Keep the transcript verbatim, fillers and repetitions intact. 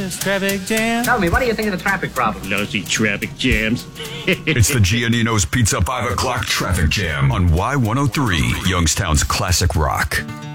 this traffic jam. Tell me, what do you think of the traffic problem? Lousy traffic jams. It's the Giannino's Pizza five o'clock traffic jam on Y one oh three, Youngstown's classic rock.